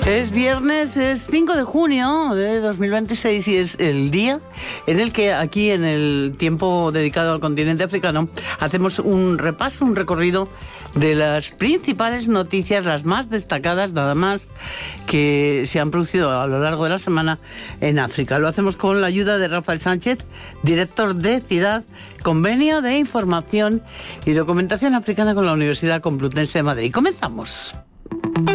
Es viernes, es 5 de junio de 2026 y es el día en el que aquí en el tiempo dedicado al continente africano hacemos un repaso, un recorrido de las principales noticias, las más destacadas nada más, que se han producido a lo largo de la semana en África. Lo hacemos con la ayuda de Rafael Sánchez, director de CIDAD, Convenio de Información y Documentación Africana con la Universidad Complutense de Madrid. Comenzamos.